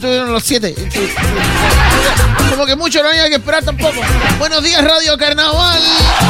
Tuvieron los 7. Como que mucho no había que esperar tampoco. Buenos días, Radio Carnaval.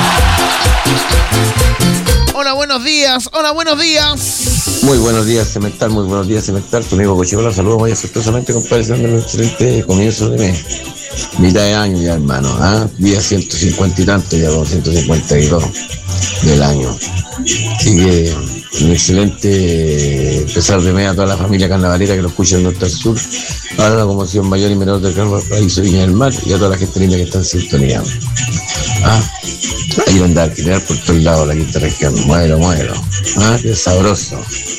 Hola, buenos días. Hola, buenos días. Muy buenos días, Cemental. Muy buenos días, Cemental. Tu amigo Cochibola, saludos muy sorpresamente, compadre, dando un excelente comienzo de mes. Mitad de año ya, hermano. Día 150 y tanto, ya 252 del año. Así que un excelente empezar de mes a toda la familia carnavalera que lo escucha en norte al sur, a la conmoción mayor y menor del Paraíso Viña del Mar y a toda la gente linda que está en sintonía. Ahí van a alquilar por todos lados la quinta región. Muero. Qué sabroso.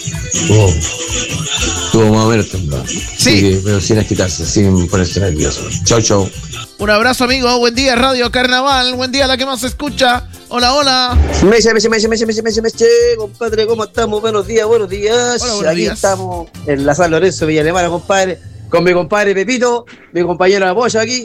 Estuvo más o menos temblado. Sí. Pero sin agitarse, sin ponerse nervioso. Chau. Un abrazo, amigo. Buen día, Radio Carnaval. Buen día, la que más se escucha. Hola. Meche, compadre, ¿cómo estamos? Buenos días. Hola, Aquí días. estamos en la San Lorenzo, Villa Alemana, compadre, con mi compadre Pepito, mi compañero de apoyo aquí.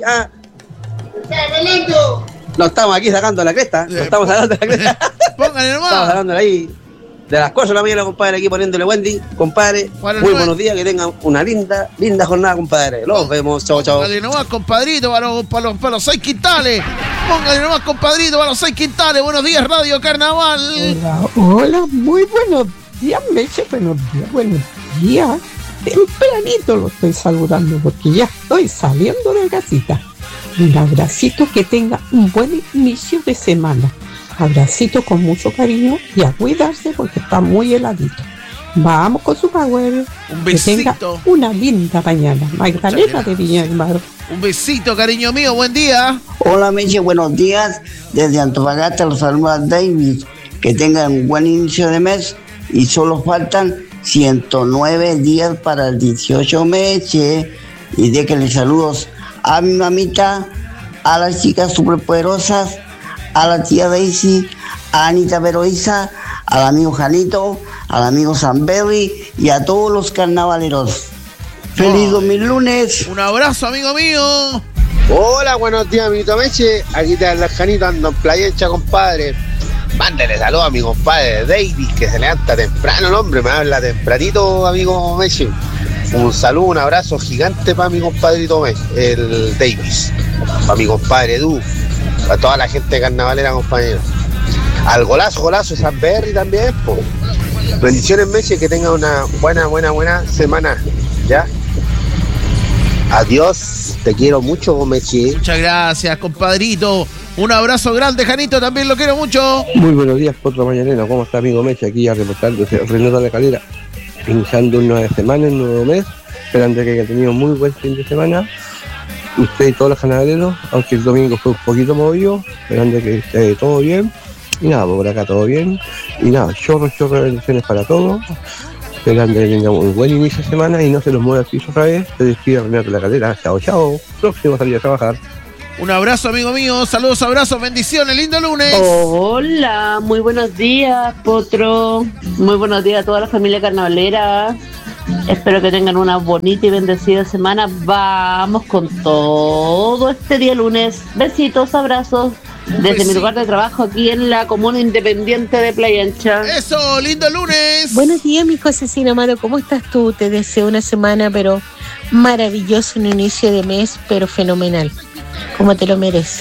Nos estamos aquí sacando la cresta. Póngale nomás. Estamos sacándola ahí de las cosas de la mañana, compadre, aquí poniéndole Wendy, compadre. Muy buenos días, que tengan una linda jornada, compadre. Los vemos, chao. Póngale nomás, compadrito, para los 6 quintales. Póngale nomás, compadrito, para los 6 quintales. Buenos días, Radio Carnaval. Hola, muy buenos días, Meche. Buenos días. Tempranito lo estoy saludando porque ya estoy saliendo de casita. Un abracito, que tenga un buen inicio de semana. Abracito con mucho cariño y a cuidarse porque está muy heladito. Vamos con su power. Un besito. Que tenga una linda mañana. Magdalena de Viña del Mar. Un besito, cariño mío. Buen día. Hola, Meche, buenos días. Desde Antofagasta los saluda David. Que tengan un buen inicio de mes y solo faltan 109 días para el 18 Meche. Y déjenle saludos a mi mamita, a las chicas superpoderosas, a la tía Daisy, a Anita Veroiza, al amigo Janito, al amigo Sanberry y a todos los carnavaleros. ¡Feliz 2000 lunes! Un abrazo, amigo mío. Hola, buenos días, amiguito Meche. Aquí te habla Janito, ando en Playa Ancha, compadre. Mándale saludos a mi compadre David, que se levanta temprano, el hombre, me habla tempranito, amigo Meche. Un saludo, un abrazo gigante para mi compadrito el Davis, para mi compadre Edu, para toda la gente carnavalera, compañero. Al golazo Sanberry también, po. Bendiciones, Meche, que tenga una buena semana, ¿ya? Adiós, te quiero mucho, Meche. Muchas gracias, compadrito. Un abrazo grande, Janito, también lo quiero mucho. Muy buenos días, Potro Mañanero. ¿Cómo está, amigo Meche? Aquí ya reportándose Renato La Calera. Iniciando una nueva semana, un nuevo mes, esperando que haya tenido muy buen fin de semana. Usted y todos los carnavaleros, aunque el domingo fue un poquito movido, esperando que esté todo bien. Y nada, por acá todo bien. Y nada, chorro de bendiciones para todos. Esperando que tengamos un buen inicio de semana y no se nos mueva el piso otra vez. Se despide Renato La Calera. Chao. Próximo a salir a trabajar. Un abrazo, amigo mío. Saludos, abrazos, bendiciones. Lindo lunes. Hola, muy buenos días, Potro. Muy buenos días a toda la familia carnavalera. Espero que tengan una bonita y bendecida semana. Vamos con todo este día lunes. Besitos, abrazos. Desde mi lugar de trabajo aquí en la comuna independiente de Playa Ancha. Eso, lindo lunes. Buenos días, mi Josecina Amado. ¿Cómo estás tú? Te deseo una semana, pero maravilloso, un inicio de mes, pero fenomenal. Como te lo mereces.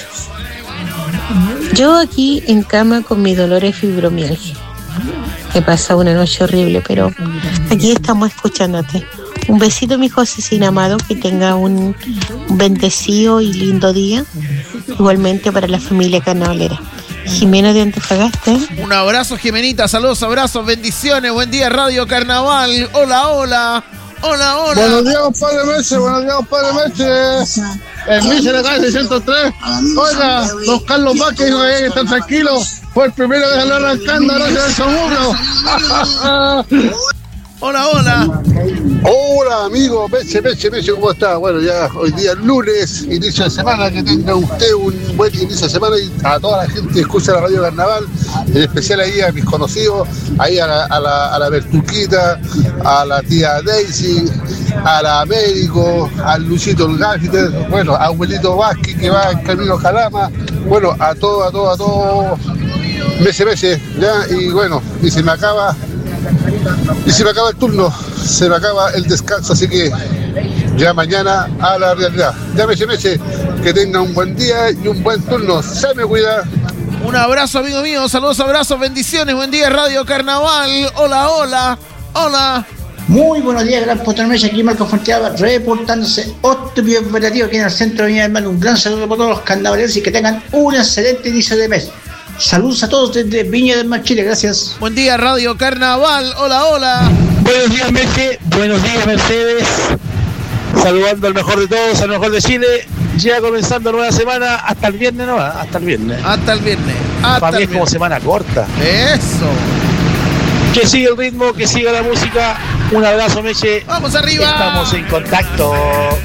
Yo aquí en cama con mi dolor de fibromialgia. He pasado una noche horrible, pero aquí estamos escuchándote. Un besito, mi Josecina Amado, que tenga un bendecido y lindo día. Igualmente para la familia carnavalera. Jimena de Antofagasta. Un abrazo, Jimenita. Saludos, abrazos, bendiciones. Buen día, Radio Carnaval. Hola. Buenos días, compadre Meche. En Miche de calle 603. Oiga, don Carlos Vázquez dijo que está tranquilo. Fue el primero que salió arrancando, gracias al Somurro. Hola. Hola, amigo Meche, ¿cómo está? Bueno, ya hoy día es lunes, inicio de semana, que tenga usted un buen inicio de semana y a toda la gente que escucha la Radio Carnaval, en especial ahí a mis conocidos, ahí a la Bertuquita, a la tía Daisy, a la Américo, al Luchito el Gángster, bueno, a abuelito Vázquez que va en camino a Calama, bueno, a todo, Meche, ya, y bueno, y se me acaba el turno, se me acaba el descanso, así que ya mañana a la realidad. Ya Meche, que tenga un buen día y un buen turno. Se me cuida. Un abrazo, amigo mío. Saludos, abrazos, bendiciones. Buen día, Radio Carnaval. Hola, hola, hola. Muy buenos días, gran Potro Meche. Aquí Marco Fonteaba reportándose otro operativo aquí en el centro de Viña del Mar. Un gran saludo para todos los carnavaleros y que tengan un excelente inicio de mes. Saludos a todos desde Viña del Mar, Chile. Gracias. Buen día, Radio Carnaval. Hola, hola. Buenos días, Meche. Buenos días, Mercedes. Saludando al mejor de todos, al mejor de Chile. Ya comenzando nueva semana. Hasta el viernes, ¿no? Hasta el viernes. Hasta el viernes. Para mí es como semana corta. Eso. Que siga el ritmo, que siga la música. Un abrazo, Meche. Vamos arriba. Estamos en contacto.